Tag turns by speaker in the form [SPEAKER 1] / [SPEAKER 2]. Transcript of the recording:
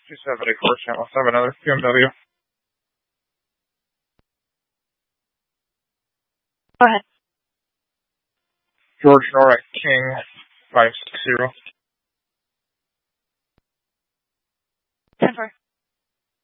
[SPEAKER 1] 274, channel 7, another BMW.
[SPEAKER 2] Go ahead.
[SPEAKER 1] George Norek King 560.